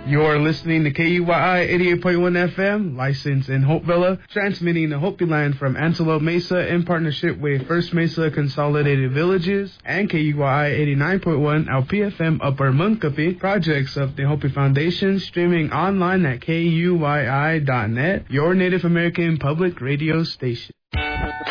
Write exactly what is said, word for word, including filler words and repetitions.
You're listening to K U Y I eighty-eight point one F M, licensed in Hopevilla, transmitting the Hopi line from Antelope Mesa in partnership with First Mesa Consolidated Villages and K U Y I eighty-nine point one L P F M Upper Munkapi, projects of the Hopi Foundation, streaming online at K U Y I dot net, your Native American public radio station.